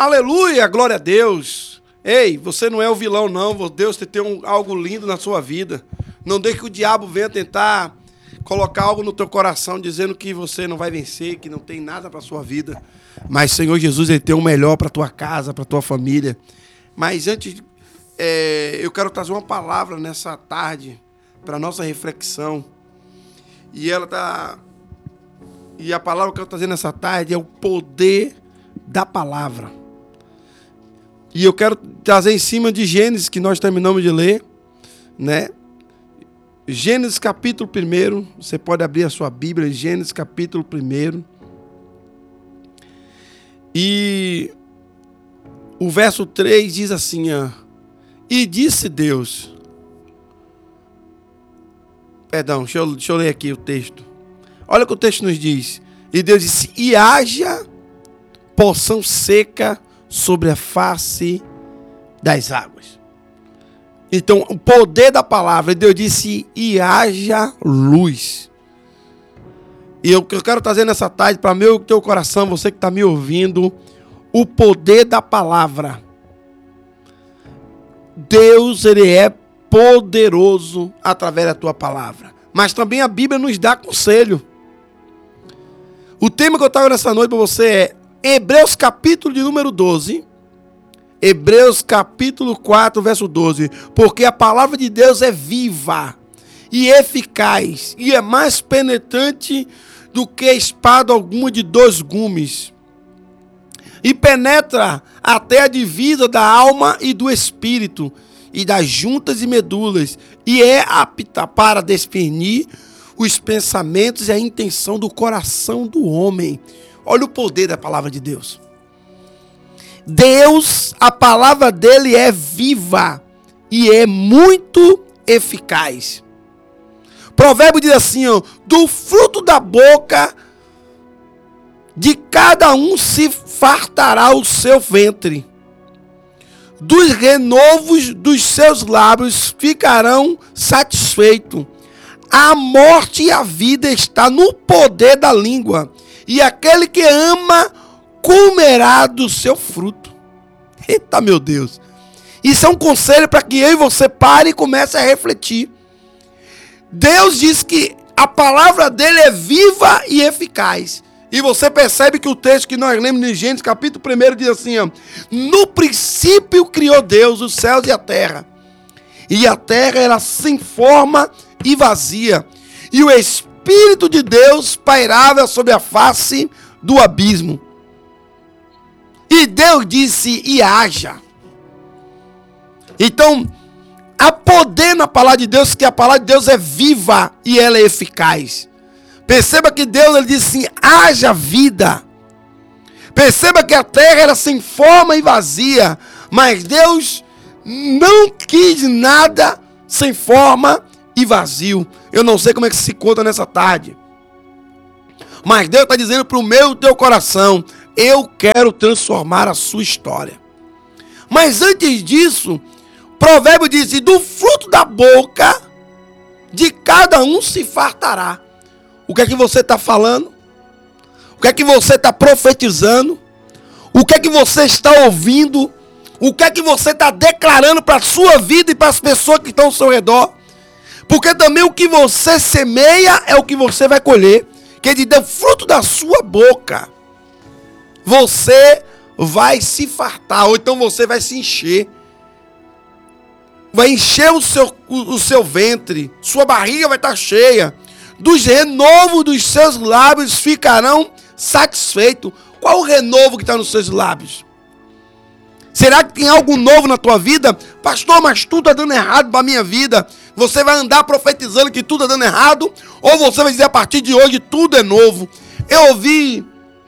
Aleluia, glória a Deus. Ei, você não é o vilão não, Deus tem algo lindo na sua vida. Não deixe que o diabo venha tentar colocar algo no teu coração dizendo que você não vai vencer, que não tem nada para a sua vida. Mas Senhor Jesus, Ele tem o melhor para a tua casa, para a tua família. Mas antes, eu quero trazer uma palavra nessa tarde para a nossa reflexão. E a palavra que eu quero trazer nessa tarde é o poder da palavra. E eu quero trazer em cima de Gênesis, que nós terminamos de ler, né? Gênesis capítulo 1, você pode abrir a sua Bíblia, Gênesis capítulo 1. E o verso 3 diz assim, e disse Deus... Perdão, deixa eu ler aqui o texto. Olha o que o texto nos diz. E Deus disse, e haja porção seca sobre a face das águas. Então, o poder da palavra, Deus disse, e haja luz. E o que eu quero trazer nessa tarde para meu e teu coração, você que está me ouvindo, o poder da palavra. Deus, Ele é poderoso através da tua palavra. Mas também a Bíblia nos dá conselho. O tema que eu trago nessa noite para você é Hebreus capítulo de número 12. Hebreus capítulo 4, verso 12. Porque a palavra de Deus é viva e eficaz e é mais penetrante do que espada alguma de 2 gumes. E penetra até a divisa da alma e do espírito e das juntas e medulas, e é apta para discernir os pensamentos e a intenção do coração do homem. Olha o poder da palavra de Deus. Deus, a palavra dele é viva e é muito eficaz. Provérbio diz assim, do fruto da boca de cada um se fartará o seu ventre. Dos renovos dos seus lábios ficarão satisfeitos. A morte e a vida está no poder da língua, e aquele que ama comerá do seu fruto. Eita, meu Deus! Isso é um conselho para que eu e você pare e comece a refletir. Deus diz que a palavra dele é viva e eficaz. E você percebe que o texto que nós lemos em Gênesis capítulo 1 diz assim, no princípio criou Deus os céus e a terra. E a terra era sem forma e vazia. E o Espírito de Deus pairava sobre a face do abismo. E Deus disse, e haja. Então, há poder na palavra de Deus, que a palavra de Deus é viva e ela é eficaz. Perceba que Deus, ele disse assim, haja vida. Perceba que a terra era sem forma e vazia, mas Deus não quis nada sem forma e vazio. Eu não sei como é que se conta nessa tarde, mas Deus está dizendo para o meu e teu coração, eu quero transformar a sua história. Mas antes disso, o provérbio diz, do fruto da boca de cada um se fartará. O que é que você está falando? O que é que você está profetizando? O que é que você está ouvindo? O que é que você está declarando para a sua vida e para as pessoas que estão ao seu redor? Porque também o que você semeia é o que você vai colher. Que diz, do fruto da sua boca, você vai se fartar, ou então você vai se encher. Vai encher o seu ventre, sua barriga vai estar cheia. Dos renovos dos seus lábios ficarão satisfeitos. Qual o renovo que está nos seus lábios? Será que tem algo novo na tua vida? Pastor, mas tudo está dando errado para a minha vida. Você vai andar profetizando que tudo está dando errado? Ou você vai dizer a partir de hoje tudo é novo? Eu ouvi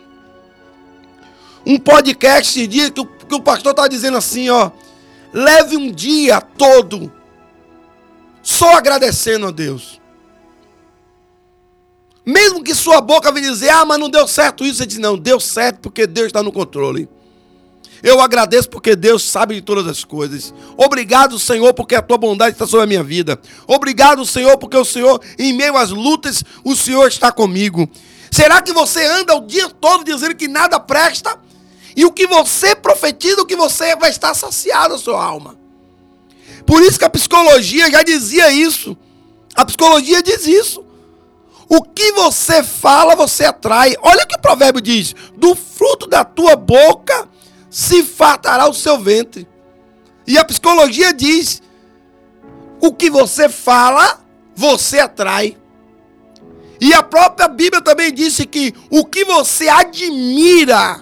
um podcast esse dia que o pastor estava dizendo assim, leve um dia todo só agradecendo a Deus. Mesmo que sua boca venha dizer, mas não deu certo isso, você diz, não, deu certo porque Deus está no controle. Eu agradeço porque Deus sabe de todas as coisas. Obrigado, Senhor, porque a tua bondade está sobre a minha vida. Obrigado, Senhor, porque o Senhor, em meio às lutas, o Senhor está comigo. Será que você anda o dia todo dizendo que nada presta? E o que você profetiza, o que você vai estar saciado a sua alma. Por isso que a psicologia já dizia isso. A psicologia diz isso. O que você fala, você atrai. Olha o que o provérbio diz. Do fruto da tua boca se fartará o seu ventre. E a psicologia diz. O que você fala, você atrai. E a própria Bíblia também disse que o que você admira,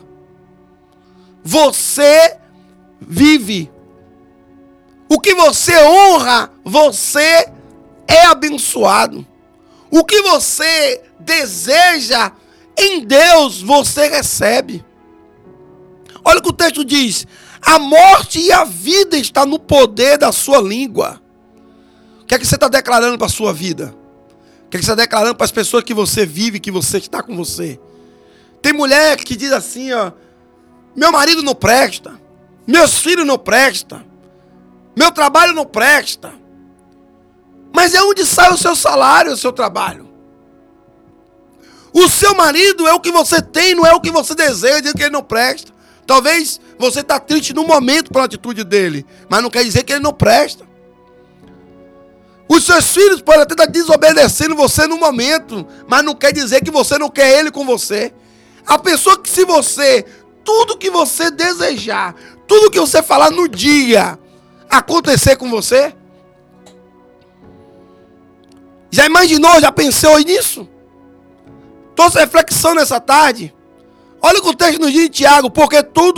você vive. O que você honra, você é abençoado. O que você deseja em Deus, você recebe. Olha o que o texto diz. A morte e a vida está no poder da sua língua. O que é que você está declarando para a sua vida? O que é que você está declarando para as pessoas que você vive, que você está com você? Tem mulher que diz assim, ó. Meu marido não presta. Meus filhos não prestam. Meu trabalho não presta. Mas é onde sai o seu salário, o seu trabalho. O seu marido é o que você tem, não é o que você deseja, dizendo que ele não presta. Talvez você está triste no momento pela atitude dele, mas não quer dizer que ele não presta. Os seus filhos podem até estar desobedecendo você no momento, mas não quer dizer que você não quer ele com você. A pessoa que se você, tudo que você desejar, tudo que você falar no dia, acontecer com você, já imaginou, já pensou nisso? Trouxe reflexão nessa tarde. Olha o que o texto nos diz de Tiago, porque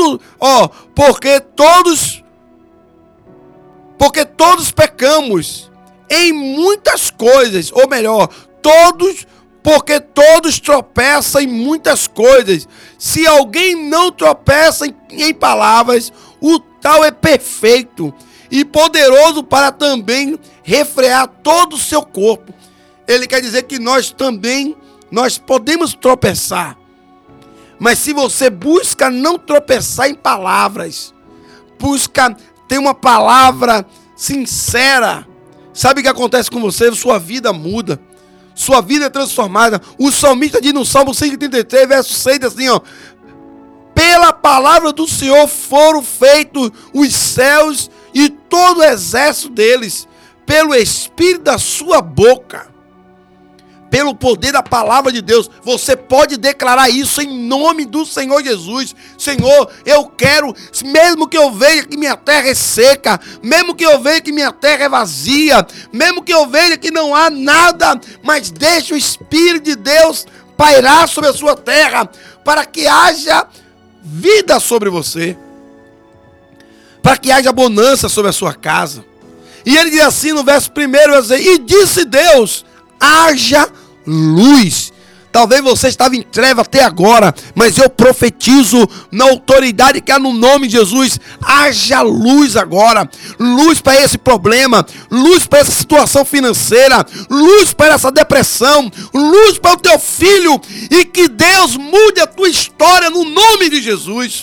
todos pecamos em muitas coisas, ou melhor, porque todos tropeçam em muitas coisas. Se alguém não tropeça em palavras, o tal é perfeito e poderoso para também refrear todo o seu corpo. Ele quer dizer que nós podemos tropeçar. Mas se você busca não tropeçar em palavras, busca ter uma palavra sincera, sabe o que acontece com você? Sua vida muda. Sua vida é transformada. O salmista diz no Salmo 133, verso 6, assim, ó. Pela palavra do Senhor foram feitos os céus e todo o exército deles, pelo Espírito da sua boca. Pelo poder da palavra de Deus, você pode declarar isso em nome do Senhor Jesus. Senhor, eu quero, mesmo que eu veja que minha terra é seca, mesmo que eu veja que minha terra é vazia, mesmo que eu veja que não há nada, mas deixe o Espírito de Deus pairar sobre a sua terra, para que haja vida sobre você, para que haja bonança sobre a sua casa. E ele diz assim no verso 1, e disse Deus, haja luz. Talvez você estava em treva até agora, mas eu profetizo na autoridade que há no nome de Jesus, haja luz agora, luz para esse problema, luz para essa situação financeira, luz para essa depressão, luz para o teu filho, e que Deus mude a tua história no nome de Jesus.